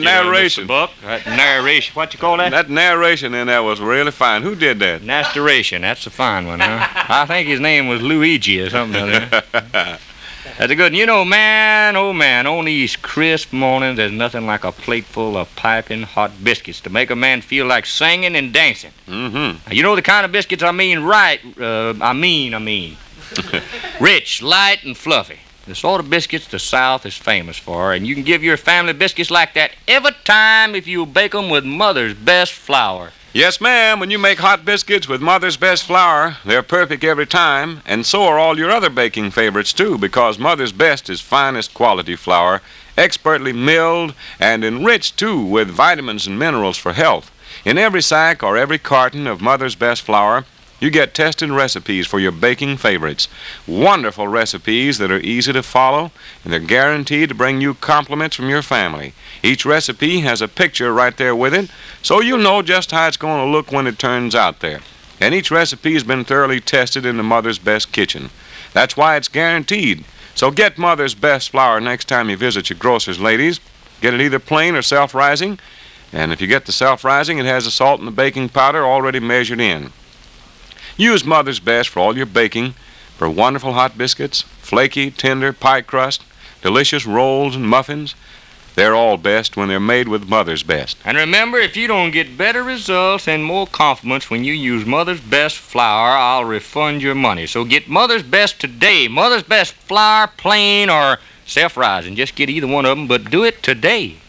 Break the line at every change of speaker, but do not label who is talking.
narration.
Mr. Buck. That narration. What you call that?
That narration in there was really fine. Who did that?
Nasturation. That's a fine one, huh? I think his name was Luigi or something like that. That's a good one. You know, man, oh man, on these crisp mornings, there's nothing like a plateful of piping hot biscuits to make a man feel like singing and dancing.
Mm-hmm.
You know the kind of biscuits I mean, right? I mean. Rich, light, and fluffy. The sort of biscuits the South is famous for, and you can give your family biscuits like that every time if you bake them with Mother's Best flour.
Yes, ma'am. When you make hot biscuits with Mother's Best flour, they're perfect every time, and so are all your other baking favorites, too, because Mother's Best is finest quality flour, expertly milled and enriched, too, with vitamins and minerals for health. In every sack or every carton of Mother's Best flour, you get tested recipes for your baking favorites. Wonderful recipes that are easy to follow, and they're guaranteed to bring you compliments from your family. Each recipe has a picture right there with it, so you'll know just how it's going to look when it turns out there. And each recipe has been thoroughly tested in the Mother's Best kitchen. That's why it's guaranteed. So get Mother's Best flour next time you visit your grocer's, ladies. Get it either plain or self-rising. And if you get the self-rising, it has the salt and the baking powder already measured in. Use Mother's Best for all your baking, for wonderful hot biscuits, flaky, tender pie crust, delicious rolls and muffins. They're all best when they're made with Mother's Best.
And remember, if you don't get better results and more compliments when you use Mother's Best flour, I'll refund your money. So get Mother's Best today. Mother's Best flour, plain or self-rising. Just get either one of them, but do it today.